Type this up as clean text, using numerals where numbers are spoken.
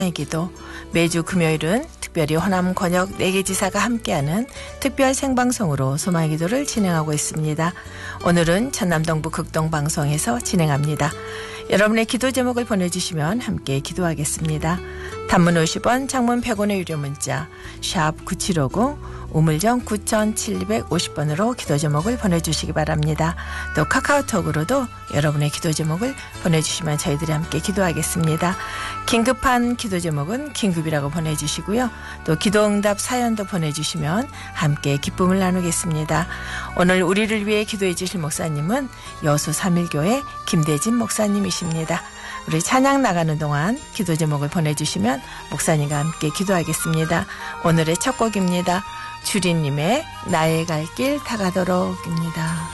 기도 매주 금요일은 특별히 호남 권역 4개 지사가 함께하는 특별 생방송으로 소망의 기도를 진행하고 있습니다. 오늘은 전남동부 극동방송에서 진행합니다. 여러분의 기도 제목을 보내주시면 함께 기도하겠습니다. 단문 50원, 장문 100원의 유료 문자 샵 9750 우물정 9750번으로 기도 제목을 보내주시기 바랍니다. 또 카카오톡으로도 여러분의 기도 제목을 보내주시면 저희들이 함께 기도하겠습니다. 긴급한 기도 제목은 긴급이라고 보내주시고요. 또 기도응답 사연도 보내주시면 함께 기쁨을 나누겠습니다. 오늘 우리를 위해 기도해 주실 목사님은 여수 3일교회 김대진 목사님이십니다. 우리 찬양 나가는 동안 기도 제목을 보내주시면 목사님과 함께 기도하겠습니다. 오늘의 첫 곡입니다. 주리님의 나의 갈 길 다가도록입니다.